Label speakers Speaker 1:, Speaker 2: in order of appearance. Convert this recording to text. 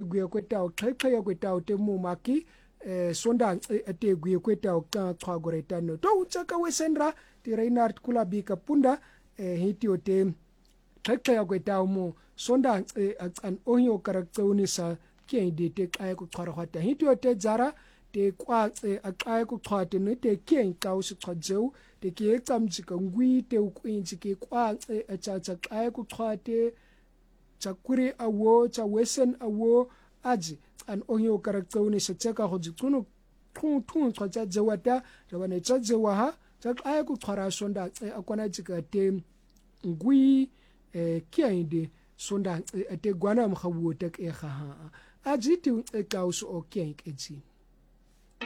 Speaker 1: gwe kwetao xhexhe kwetao te mumaki sonda te gwe kwetao ka xhagoreta no to utsaka wesendra ti Reinhard Kulabika punda hiti ote xhexhe kwetao mo sonda an onyo karakteunisa kiende te xaye ku xhwaragata hiti ote zara te kwa axaye ku xhwate ne te kien xa usixhadzeu te ke tsamjika ngwi te ukwinji ke kwa cha xaye ku xhwate chakuri awo cha wesen awo aji an onyo karakteuni se tseka go ditsunu thung tsa jewata jabane tsa jewaha tsa xaye ku xhwara sonda akwana jika te ngwi kiende sonda te gwana mkhawo te ke ha aji ti kauso o kien keji